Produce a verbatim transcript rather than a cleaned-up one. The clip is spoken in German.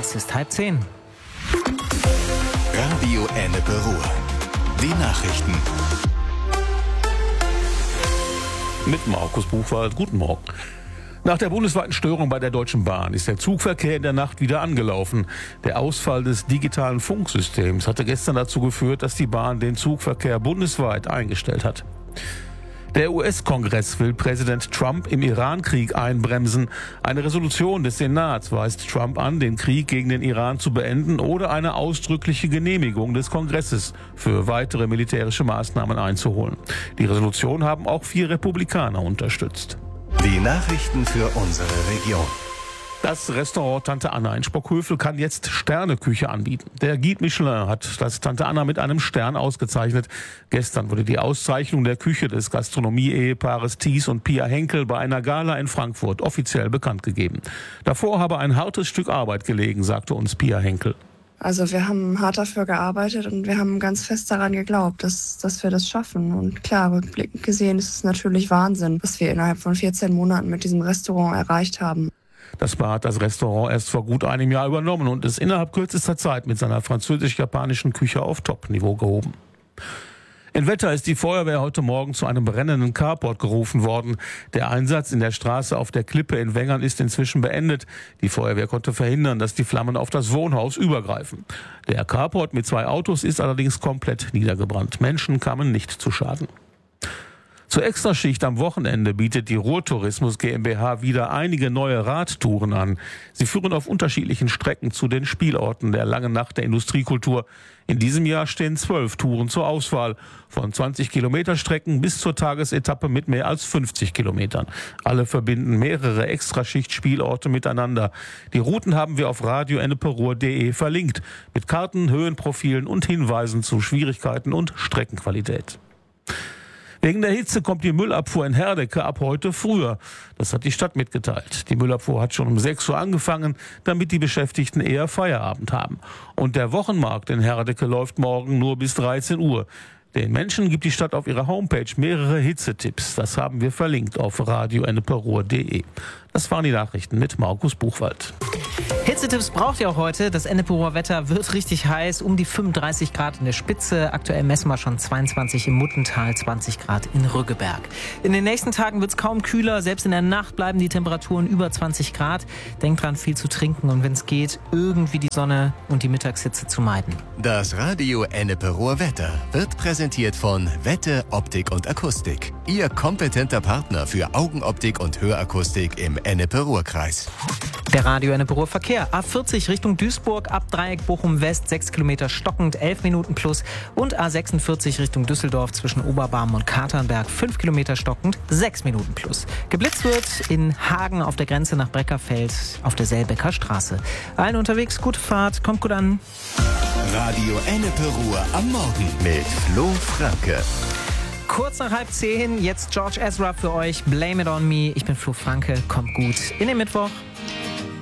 Es ist halb zehn. Radio Ennepe Ruhr. Die Nachrichten. Mit Markus Buchwald. Guten Morgen. Nach der bundesweiten Störung bei der Deutschen Bahn ist der Zugverkehr in der Nacht wieder angelaufen. Der Ausfall des digitalen Funksystems hatte gestern dazu geführt, dass die Bahn den Zugverkehr bundesweit eingestellt hat. Der U S-Kongress will Präsident Trump im Iran-Krieg einbremsen. Eine Resolution des Senats weist Trump an, den Krieg gegen den Iran zu beenden oder eine ausdrückliche Genehmigung des Kongresses für weitere militärische Maßnahmen einzuholen. Die Resolution haben auch vier Republikaner unterstützt. Die Nachrichten für unsere Region. Das Restaurant Tante Anna in Spockhövel kann jetzt Sterneküche anbieten. Der Guide Michelin hat das Tante Anna mit einem Stern ausgezeichnet. Gestern wurde die Auszeichnung der Küche des Gastronomie-Ehepaares Thies und Pia Henkel bei einer Gala in Frankfurt offiziell bekannt gegeben. Davor habe ein hartes Stück Arbeit gelegen, sagte uns Pia Henkel. Also wir haben hart dafür gearbeitet und wir haben ganz fest daran geglaubt, dass, dass wir das schaffen. Und klar, rückblickend gesehen ist es natürlich Wahnsinn, was wir innerhalb von vierzehn Monaten mit diesem Restaurant erreicht haben. Das Paar hat das Restaurant erst vor gut einem Jahr übernommen und ist innerhalb kürzester Zeit mit seiner französisch-japanischen Küche auf Top-Niveau gehoben. In Wetter ist die Feuerwehr heute Morgen zu einem brennenden Carport gerufen worden. Der Einsatz in der Straße auf der Klippe in Wengern ist inzwischen beendet. Die Feuerwehr konnte verhindern, dass die Flammen auf das Wohnhaus übergreifen. Der Carport mit zwei Autos ist allerdings komplett niedergebrannt. Menschen kamen nicht zu Schaden. Zur Extraschicht am Wochenende bietet die Ruhrtourismus GmbH wieder einige neue Radtouren an. Sie führen auf unterschiedlichen Strecken zu den Spielorten der Langen Nacht der Industriekultur. In diesem Jahr stehen zwölf Touren zur Auswahl, von zwanzig Kilometer Strecken bis zur Tagesetappe mit mehr als fünfzig Kilometern. Alle verbinden mehrere Extraschicht-Spielorte miteinander. Die Routen haben wir auf radio ennepe ruhr punkt de verlinkt, mit Karten, Höhenprofilen und Hinweisen zu Schwierigkeiten und Streckenqualität. Wegen der Hitze kommt die Müllabfuhr in Herdecke ab heute früher. Das hat die Stadt mitgeteilt. Die Müllabfuhr hat schon um sechs Uhr angefangen, damit die Beschäftigten eher Feierabend haben. Und der Wochenmarkt in Herdecke läuft morgen nur bis dreizehn Uhr. Den Menschen gibt die Stadt auf ihrer Homepage mehrere Hitzetipps. Das haben wir verlinkt auf radio ennepe ruhr punkt de. Das waren die Nachrichten mit Markus Buchwald. Hitzetipps braucht ihr auch heute. Das Ennepe-Ruhr Wetter wird richtig heiß, um die fünfunddreißig Grad in der Spitze. Aktuell messen wir schon zweiundzwanzig im Muttental, zwanzig Grad in Rüggeberg. In den nächsten Tagen wird es kaum kühler. Selbst in der Nacht bleiben die Temperaturen über zwanzig Grad. Denkt dran, viel zu trinken und wenn es geht, irgendwie die Sonne und die Mittagshitze zu meiden. Das Radio Ennepe Ruhr Wetter wird präsentiert von Wette, Optik und Akustik. Ihr kompetenter Partner für Augenoptik und Hörakustik im Ennepe-Ruhr-Kreis. Der Radio Ennepe Ruhr Verkehr. A vierzig Richtung Duisburg, ab Dreieck Bochum West, sechs Kilometer stockend, elf Minuten plus. Und A sechsundvierzig Richtung Düsseldorf zwischen Oberbarm und Katernberg, fünf Kilometer stockend, sechs Minuten plus. Geblitzt wird in Hagen auf der Grenze nach Breckerfeld auf der Selbecker Straße. Allen unterwegs, gute Fahrt, kommt gut an. Radio Ennepe Ruhr am Morgen mit Flo Franke. Kurz nach halb zehn, jetzt George Ezra für euch. Blame it on me. Ich bin Flo Franke. Kommt gut in den Mittwoch.